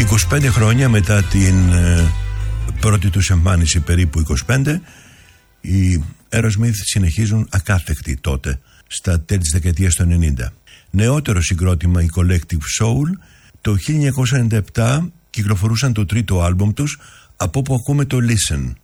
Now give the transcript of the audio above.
25 χρόνια μετά την πρώτη τους εμφάνιση, περίπου 25, οι Aerosmith συνεχίζουν ακάθεκτοι τότε, στα τέλη της δεκαετίας του 90. Νεότερο συγκρότημα, η Collective Soul, το 1997 κυκλοφορούσαν το τρίτο άλμπουμ τους, από όπου ακούμε το Listen.